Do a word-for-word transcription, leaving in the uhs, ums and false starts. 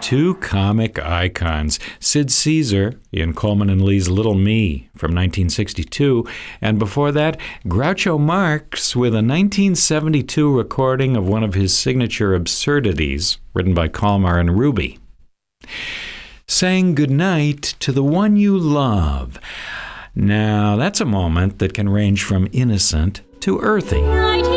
two comic icons, Sid Caesar in Coleman and Lee's Little Me from nineteen sixty-two, and before that, Groucho Marx with a nineteen seventy-two recording of one of his signature absurdities, written by Kalmar and Ruby. Saying goodnight to the one you love. Now, that's a moment that can range from innocent to earthy.